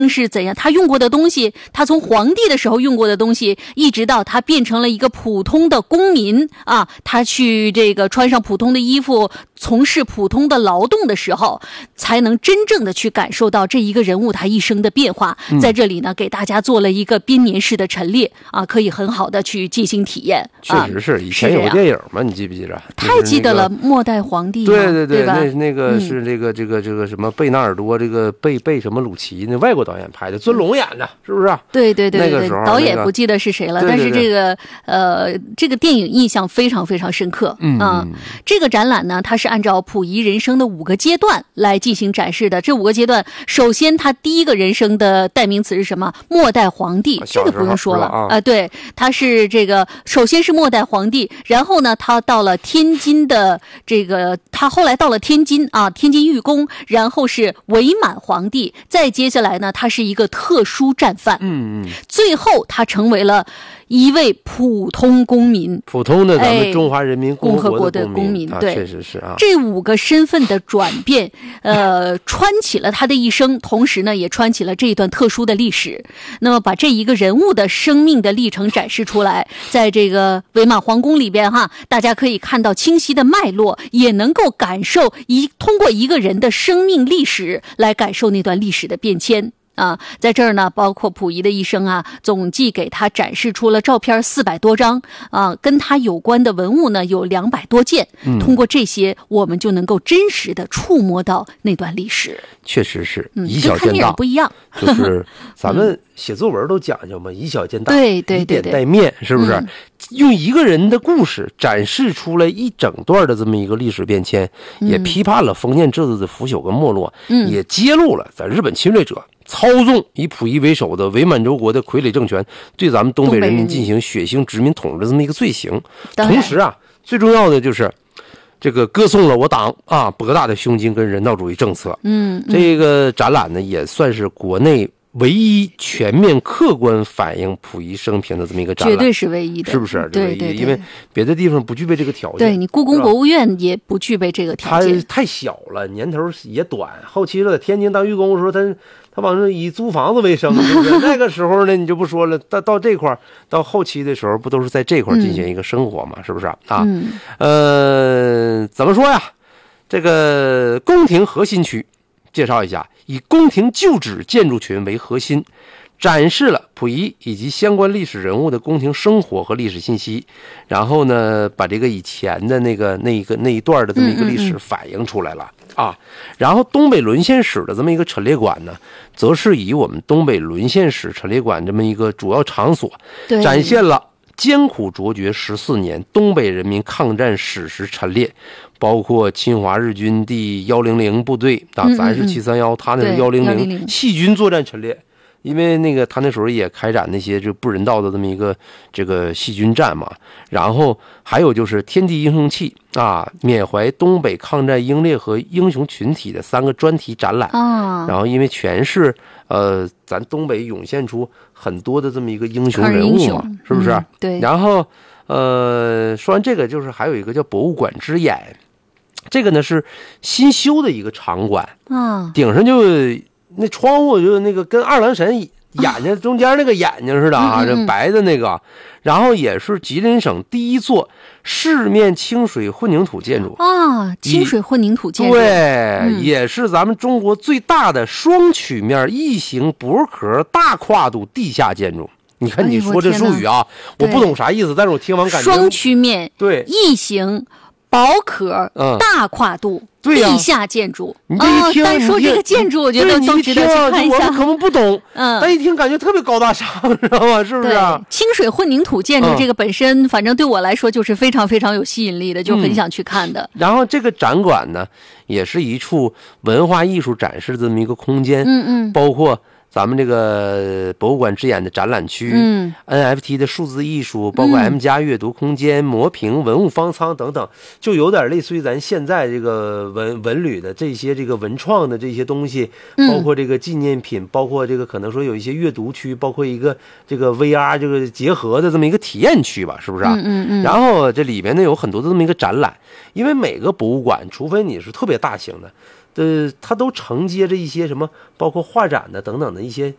是怎样，他用过的东西，他从皇帝的时候用过的东西，一直到他变成了一个普通的公民啊，他去这个穿上普通的衣服，从事普通的劳动的时候，才能真正的去感受到这一个人物他一生的变化。在这里呢，给大家做了一个编年式的陈列啊，可以很好的去进行体验。 确实是，以前有个电影嘛，你记不记着？ 太记得了，末代皇帝。 对吧？ 那个是这个什么贝纳尔多，这个贝什么鲁奇，那外国导演拍的，尊龙演的，是不是？ 对， 那个时候导演不记得是谁了，但是这个电影印象非常非常深刻。这个展览呢，它是按照溥仪人生的5个阶段来进行展示的。这5个阶段，首先他第一个人生的代名词是什么？末代皇帝，这个不用说了对，他是这个首先是末代皇帝，然后呢，他到了天津的这个，他后来到了天津啊，天津御宫，然后是伪满皇帝，再接下来呢，他是一个特殊战犯，最后他成为了一位普通公民， 普通的咱们中华人民共和国的公民， 对， 确实是啊。 这5个身份的转变，穿起了他的一生，同时呢，也穿起了这一段特殊的历史。那么，把这一个人物的生命的历程展示出来，在这个伪满皇宫里边哈，大家可以看到清晰的脉络，也能够感受通过一个人的生命历史来感受那段历史的变迁。在这儿呢，包括溥仪的一生啊，总计给他展示出了照片400多张啊，跟他有关的文物呢有200多件。通过这些，我们就能够真实的触摸到那段历史。 确实是以小见大， 不一样。 就是咱们写作文都讲究嘛，以小见大， 对， 以点带面，是不是？用一个人的故事展示出来一整段的这么一个历史变迁，也批判了封建制度的腐朽跟没落，也揭露了在日本侵略者操纵以溥仪为首的伪满洲国的傀儡政权对咱们东北人民进行血腥殖民统治的这么一个罪行。同时啊，最重要的就是这个歌颂了我党博大的胸襟跟人道主义政策。这个展览呢，也算是国内唯一全面客观反映溥仪生平的这么一个展览， 绝对是唯一的， 是不是？ 对， 因为别的地方不具备这个条件。 对，你故宫博物院也不具备这个条件， 它太小了，年头也短。后期了，天津当御工的时候，他往上以租房子为生，是不是？那个时候呢，你就不说了。到这块到后期的时候，不都是在这块进行一个生活嘛？是不是啊？怎么说呀？这个宫廷核心区，介绍一下，以宫廷旧址建筑群为核心，展示了溥仪以及相关历史人物的宫廷生活和历史信息，然后呢，把这个以前的那一段的这么一个历史反映出来了。然后东北沦陷史的这么一个陈列馆呢，则是以我们东北沦陷史陈列馆这么一个主要场所，展现了艰苦卓绝14年东北人民抗战史实陈列，包括侵华日军第100部队咱是731，他那是100细军作战陈列。因为那个他那时候也开展那些就不人道的这么一个这个细军战嘛，然后还有就是天地英雄气缅怀东北抗战英烈和英雄群体的3个专题展览然后因为全是咱东北涌现出很多的这么一个英雄人物嘛，是不是？ 对。 然后说完这个，就是还有一个叫博物馆之眼，这个呢是新修的一个场馆顶上就那窗户就那个跟二郎神眼睛中间那个眼睛似的这白的那个，然后也是吉林省第一座市面清水混凝土建筑清水混凝土建筑， 对，也是咱们中国最大的双曲面异形薄壳大跨度地下建筑。你看你说这术语我不懂啥意思，但是我听完感觉双曲面对异形薄壳大跨度地下建筑。 你这一听， 单说这个建筑，我觉得都值得去看一下。 我们可能不懂，但一听感觉特别高大上，知道吗？是不是？ 清水混凝土建筑这个本身，反正对我来说就是非常非常有吸引力的，就很想去看的。 然后这个展馆呢，也是一处文化艺术展示这么一个空间，包括咱们这个博物馆之眼的展览区，NFT 的数字艺术，包括 M+ 阅读空间、磨屏、文物方舱等等，就有点类似于咱现在这个文旅的这些这个文创的这些东西，包括这个纪念品，包括这个可能说有一些阅读区，包括一个这个 VR 这个结合的这么一个体验区吧，是不是然后这里面呢有很多的这么一个展览，因为每个博物馆，除非你是特别大型的， 它都承接着一些什么，包括画展的等等的一些